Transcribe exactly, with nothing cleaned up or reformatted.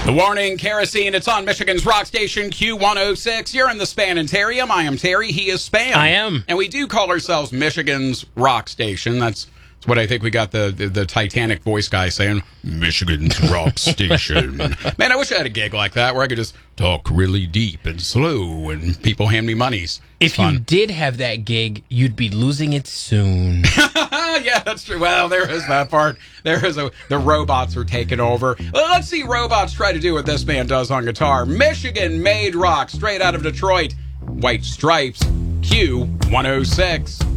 The warning, kerosene, it's on Michigan's rock station Q one oh six. You're in the Spanitarium. I am Terry. He is Span. I am. And we do call ourselves Michigan's rock station. That's, that's what I think we got the, the, the Titanic voice guy saying, Michigan's rock station. Man, I wish I had a gig like that where I could just talk really deep and slow and people hand me monies. If Fun. you did have that gig, you'd be losing it soon. Yeah, that's true. Well, there is that part. There is a the robots are taking over. Well, let's see robots try to do what this man does on guitar. Michigan-made rock, straight out of Detroit. White Stripes, Q one oh six.